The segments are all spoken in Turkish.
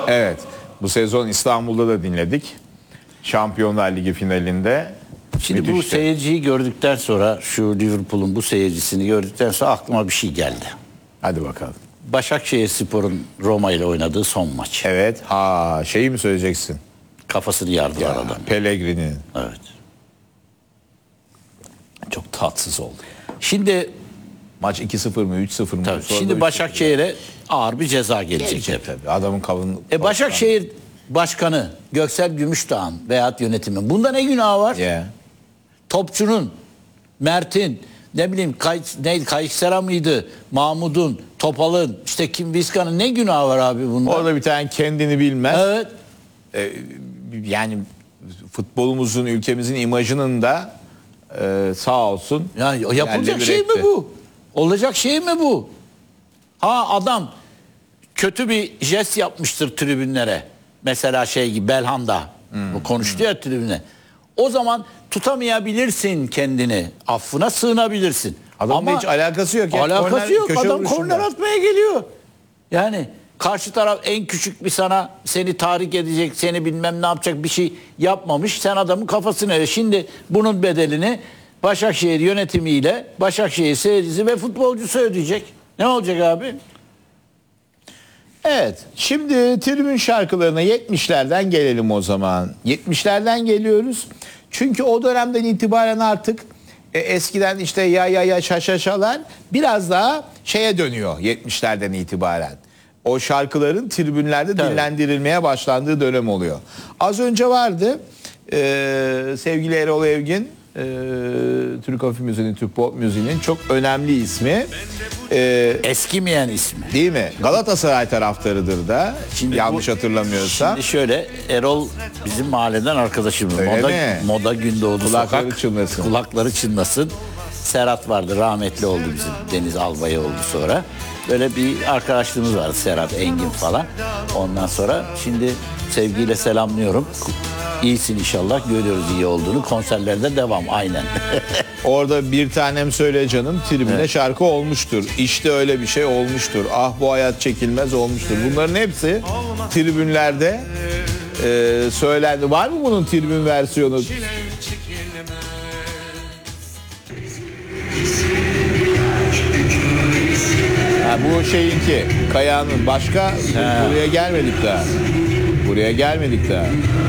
Evet. Bu sezon İstanbul'da da dinledik. Şampiyonlar Ligi finalinde. Şimdi bu seyirciyi gördükten sonra, şu Liverpool'un bu seyircisini gördükten sonra aklıma bir şey geldi. Hadi bakalım. Başakşehirspor'un Roma ile oynadığı son maç. Evet. Şeyi mi söyleyeceksin? Kafasını yardılar adam. Pellegrini'nin. Evet. Çok tatsız oldu. Şimdi Maç 2-0 mı 3-0 mı? tabii, şimdi Başakşehir'e ağır bir ceza gelecek. Tabii. Adamın kavunu... Başakşehir Başkanı Göksel Gümüşdağ'ın veyahut yönetimin bunda ne günahı var? Yeah. Topçunun, Mert'in, ne bileyim Kayıksera mıydı? Mahmud'un, Topal'ın, işte Kim Vizca'nın ne günahı var abi bunda? Orada bir tane kendini bilmez. Evet. Yani futbolumuzun, ülkemizin imajının da sağ olsun. Yani yapılacak şey mi bu? Olacak şey mi bu? Adam kötü bir jest yapmıştır tribünlere. Mesela şey gibi Belhanda. Bu konuştu ya tribüne. O zaman tutamayabilirsin kendini. Affına sığınabilirsin. Adamla hiç alakası yok. Alakası yok. Adam vuruşunda. korner atmaya geliyor. Yani karşı taraf en küçük bir seni tahrik edecek, seni bilmem ne yapacak bir şey yapmamış. Sen adamın kafasına. Şimdi bunun bedelini Başakşehir yönetimiyle Başakşehir seyircisi ve futbolcusu ödeyecek. Ne olacak abi? Evet. Şimdi tribün şarkılarına 70'lerden gelelim o zaman. 70'lerden geliyoruz. Çünkü o dönemden itibaren artık eskiden işte ya şaşaşalar biraz daha şeye dönüyor 70'lerden itibaren. O şarkıların tribünlerde dinlendirilmeye başlandığı dönem oluyor. Az önce vardı sevgili Erol Evgin, Türk hafif müziğinin, Türk pop müziğinin çok önemli ismi. Eskimeyen ismi. Değil mi? Galatasaray taraftarıdır da. Şimdi yanlış hatırlamıyorsam. Şimdi şöyle, Erol bizim mahalleden arkadaşımız. Moda Gündoğdu Kulakları Sokak. çınlasın. Kulakları çınlasın. Serhat vardı, rahmetli oldu bizim. Deniz Albayı oldu sonra. Böyle bir arkadaşlığımız vardı, Serhat Engin falan. Ondan sonra şimdi sevgiyle selamlıyorum. İyisin inşallah. Görüyoruz iyi olduğunu. Konserlerde devam aynen. Orada bir tanem söyle canım tribüne şarkı olmuştur. İşte öyle bir şey olmuştur. Ah bu hayat çekilmez olmuştur. Bunların hepsi tribünlerde söylendi. Var mı bunun tribün versiyonu? Bu şeyinki. Kaya'nın. Başka buraya gelmedik daha. Buraya gelmedik daha.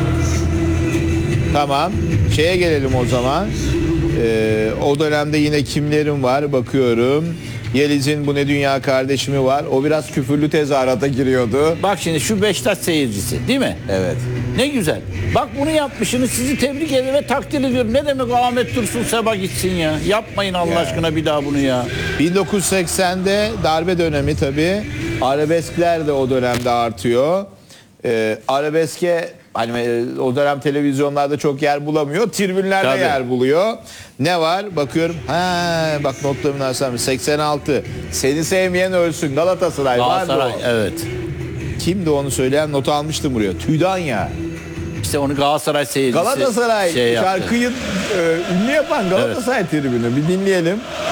Tamam. Şeye gelelim o zaman. O dönemde yine kimlerin var bakıyorum. Yeliz'in Bu Ne Dünya Kardeşimi var. O biraz küfürlü tezahürata giriyordu. Bak şimdi şu Beşiktaş seyircisi değil mi? Evet. Ne güzel. Bak bunu yapmışsınız, sizi tebrik ederim ve takdir ediyorum. Ne demek Ahmet Dursun Seba gitsin ya. Yapmayın Allah aşkına bir daha bunu ya. 1980'de darbe dönemi tabii. Arabeskler de o dönemde artıyor. Arabeske hani o dönem televizyonlarda çok yer bulamıyor. Tribünlerde Tabii. yer buluyor. Ne var? Bakıyorum. Bak notlarımın arasında 86. Seni sevmeyen ölsün. Galatasaray var mı? Evet. Kimdi onu söyleyen? Not almıştım buraya. Tüydanya. İşte onu Galatasaray seyircisi Galatasaray yaptı. şarkıyı ünlü yapan Galatasaray tribünü. Bir dinleyelim.